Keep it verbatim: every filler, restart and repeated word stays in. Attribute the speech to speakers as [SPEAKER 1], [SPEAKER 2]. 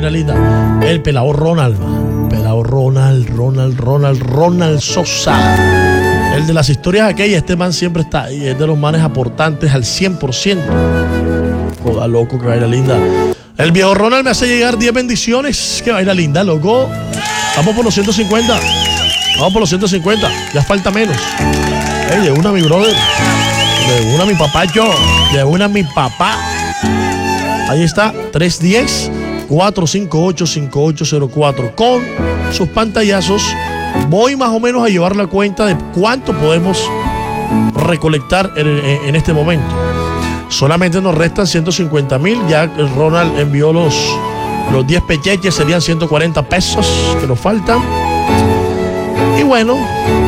[SPEAKER 1] vaina linda. El pelado Ronald, pelado Ronald, Ronald, Ronald, Ronald Sosa. El de las historias aquellas, este man siempre está ahí, es de los manes aportantes al cien por ciento. Joda, loco, qué vaina linda. El viejo Ronald me hace llegar diez bendiciones. Qué vaina linda, loco. Vamos por los ciento cincuenta. Vamos por los ciento cincuenta. Ya falta menos. Hey, de una mi brother. De una mi papá yo. De una mi papá. Ahí está. tres uno cero, cuatro cinco ocho, cinco ocho cero cuatro. Con sus pantallazos voy más o menos a llevar la cuenta de cuánto podemos recolectar en, en, en este momento. Solamente nos restan ciento cincuenta mil. Ya Ronald envió los, los diez pecheches, serían ciento cuarenta pesos que nos faltan. Y bueno,